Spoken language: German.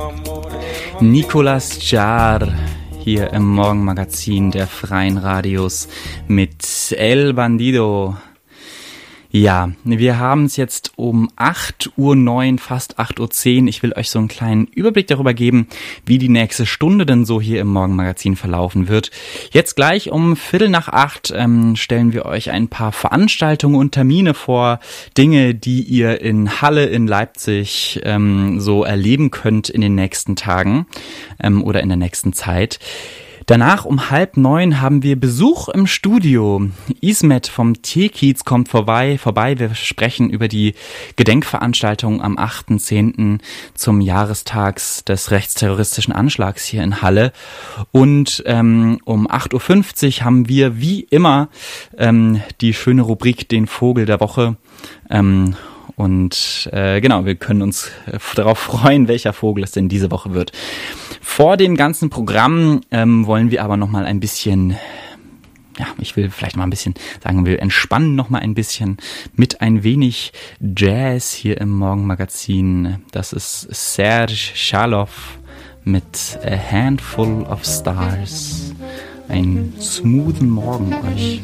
Nicolas Jaar hier im Morgenmagazin der Freien Radios mit El Bandido. Ja, wir haben es jetzt um 8:09 Uhr, fast 8:10 Uhr. Ich will euch so einen kleinen Überblick darüber geben, wie die nächste Stunde denn so hier im Morgenmagazin verlaufen wird. Jetzt gleich um 7:45 stellen wir euch ein paar Veranstaltungen und Termine vor, Dinge, die ihr in Halle, in Leipzig so erleben könnt in den nächsten Tagen oder in der nächsten Zeit. Danach um 8:30 haben wir Besuch im Studio. Ismet vom T-Kiez kommt vorbei. Wir sprechen über die Gedenkveranstaltung am 8.10. zum Jahrestag des rechtsterroristischen Anschlags hier in Halle. Und um 8:50 Uhr haben wir wie immer die schöne Rubrik Den Vogel der Woche. Wir können uns darauf freuen, welcher Vogel es denn diese Woche wird. Vor dem ganzen Programm wollen wir aber noch mal ein bisschen, ich will vielleicht mal ein bisschen sagen, wir entspannen noch mal ein bisschen mit ein wenig Jazz hier im Morgenmagazin. Das ist Serge Chaloff mit A Handful of Stars. Einen smoothen Morgen euch.